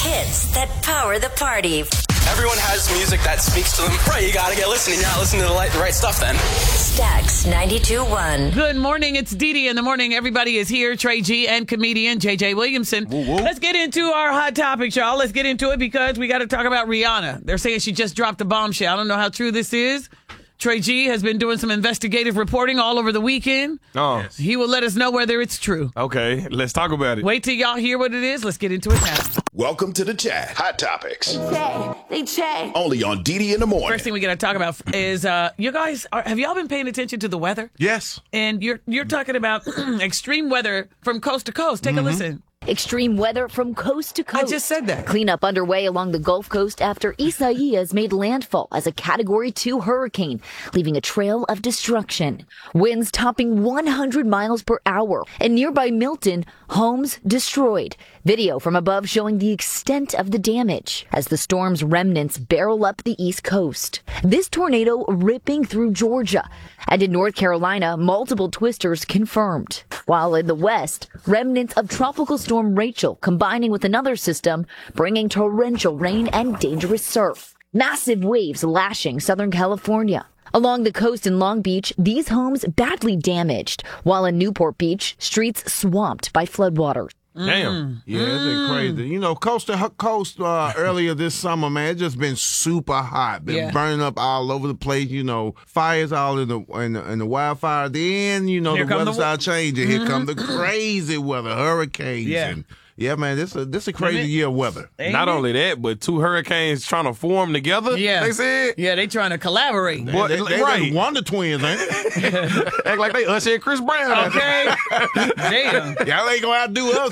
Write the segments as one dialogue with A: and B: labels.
A: hits that power the party.
B: Everyone has music that speaks to them. Right, you gotta get listening. You're not listening to the right stuff then.
A: Stax 92.1.
C: Good morning. It's Didi in the morning. Everybody is here. Trey G and comedian JJ Williamson.
D: Woo, woo.
C: Let's get into our hot topics, y'all. Let's get into it because we got to talk about Rihanna. They're saying she just dropped a bombshell. I don't know how true this is. Trey G has been doing some investigative reporting all over the weekend.
D: Oh,
E: Yes.
C: He will let us know whether it's true.
D: okay. Let's talk about it.
C: Wait till y'all hear what it is. Let's get into it now.
F: Welcome to the chat. Hot Topics.
G: They check.
F: Only on Didi in the morning.
C: First thing we got to talk about is you guys have y'all been paying attention to the weather?
D: Yes.
C: And you're talking about extreme weather from coast to coast. Take a listen.
G: Extreme weather from coast to coast.
C: I just said that.
G: Cleanup underway along the Gulf Coast after Isaias made landfall as a Category 2 hurricane, leaving a trail of destruction. Winds topping 100 miles per hour. And nearby Milton, homes destroyed. Video from above showing the extent of the damage as the storm's remnants barrel up the East Coast. This tornado ripping through Georgia. And in North Carolina, multiple twisters confirmed. While in the West, remnants of Tropical Storm Rachel combining with another system, bringing torrential rain and dangerous surf. Massive waves lashing Southern California. Along the coast in Long Beach, these homes badly damaged, while in Newport Beach, streets swamped by floodwaters.
D: Damn.
E: Yeah, it's been crazy. You know, coast to coast earlier this summer, man, it's just been super hot. Been burning up all over the place. You know, fires all in the wildfire. Then you know
C: Here
E: the
C: come
E: weather
C: the
E: started changing. Here come the crazy weather, hurricanes.
C: Yeah.
E: And yeah, man, this a crazy year of weather.
D: Not only that, but two hurricanes trying to form together.
C: Yeah.
D: They said.
C: Yeah, they trying to collaborate.
D: Boy,
E: They
D: right.
E: Wonder Twins, ain't it?
D: Act like they Usher and Chris Brown.
C: Okay. Damn.
E: Y'all ain't gonna outdo us.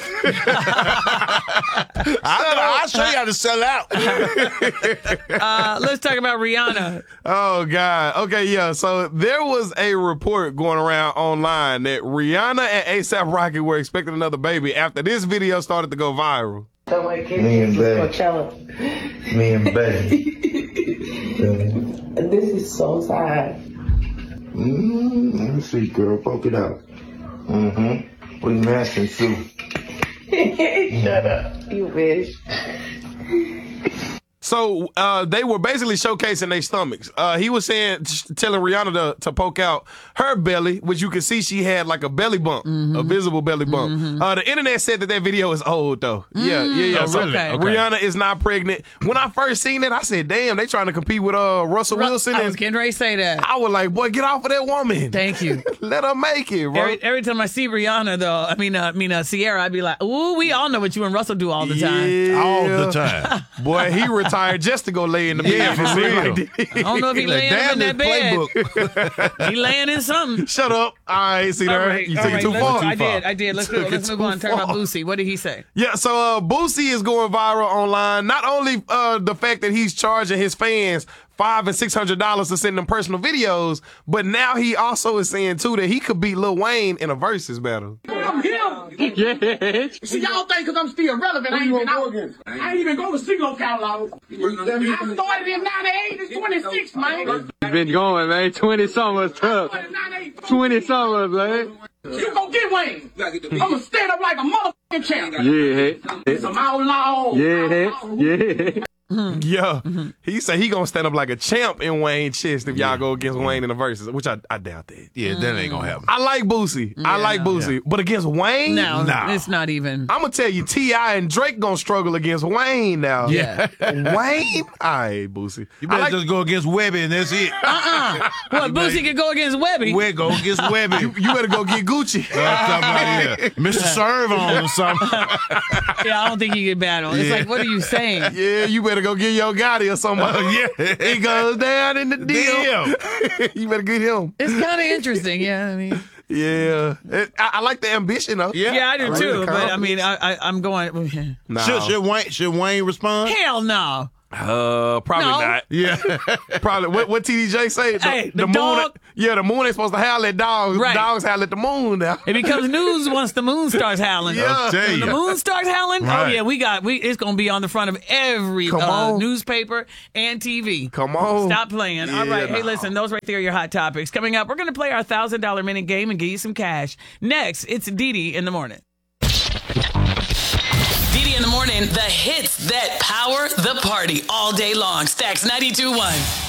E: I'll show you how to sell out.
C: Let's talk about Rihanna.
D: Oh, God. Okay, yeah. So there was a report going around online that Rihanna and A$AP Rocky were expecting another baby after this video started to go viral.
H: Me and Betty. Me and Betty.
I: This is so sad.
H: Let me see, girl. Poke it out. What are you asking, Sue? Shut up.
I: You wish.
D: So they were basically showcasing their stomachs. He was telling Rihanna to poke out her belly, which you can see she had like a belly bump, a visible belly bump. The internet said that video is old, though. Yeah. So
C: really? Okay.
D: Rihanna is not pregnant. When I first seen it, I said, damn, they trying to compete with Russell Wilson.
C: I was
D: And
C: getting ready to say that.
D: I was like, boy, get off of that woman.
C: Thank you.
D: Let her make it, bro.
C: Every time I see Rihanna, though, I mean Sierra, I'd be like, ooh, we all know what you and Russell do all the time.
D: Yeah.
E: All the time.
D: Boy, he retired just to go lay in the bed for real.
C: I don't know if he laying up in that bed.
E: Playbook.
C: He laying in something.
D: Shut up. I ain't see that.
C: All right,
D: You
C: all
D: took it
C: right,
D: too
C: let's-
D: far.
C: I did. Let's move on. Turn about Boosie. What did he say?
D: Yeah, so Boosie is going viral online. Not only the fact that he's charging his fans $500 and $600 to send them personal videos, but now he also is saying too that he could beat Lil Wayne in a versus battle.
J: I'm him. Yeah. See, y'all think because I'm still relevant, I ain't even go to single catalog. I started in 98, it's 26, man.
K: Been going, man. 20 summers tough. 20 summers, man.
J: You gon' get Wayne. I'm gonna stand up like a motherfucking champ.
K: Yeah.
J: Some outlaw.
K: Yeah.
D: Yeah, he said he gonna stand up like a champ in Wayne's chest if y'all go against Wayne in the verses, which I doubt that.
E: Yeah, that ain't gonna happen.
D: I like Boosie. I like Boosie, but against Wayne,
C: No,
D: nah.
C: it's not even.
D: I'm gonna tell you, T.I. and Drake gonna struggle against Wayne now.
C: Yeah.
D: Wayne, I Boosie.
E: You better just go against Webby and that's it.
C: Well, Boosie could go against Webby.
E: We go against Webby.
D: You better go get Gucci.
E: Mr. Serve on or something.
C: Yeah, I don't think he could battle. It's like, what are you saying?
D: Yeah, you better go get Yo Gotti or somebody. Yeah, it goes down in the deal. You better get him.
C: It's kind of interesting. Yeah, I mean.
D: Yeah, I like the ambition though.
C: Yeah, I do too. But I mean, I'm going.
D: No.
E: Should Wayne respond?
C: Hell no.
D: Probably
C: No.
D: not.
E: Yeah.
D: Probably. What TDJ say?
C: Hey, the
D: moon.
C: dog-
D: Yeah, the moon ain't supposed to howl at dogs.
C: Right.
D: Dogs howl at the moon now.
C: It becomes news once the moon starts howling.
D: Yeah.
E: I'll tell
C: When the
E: you.
C: moon starts howling, oh
E: Right.
C: yeah, it's gonna be on the front of every
D: Come on.
C: newspaper and TV.
D: Come on.
C: Stop playing. All right, hey, listen, those right there are your hot topics. Coming up, we're gonna play our $1,000 minute game and give you some cash. Next, it's Didi in the morning. Didi in the morning, the hits that power the party all day long. Stacks 92.1.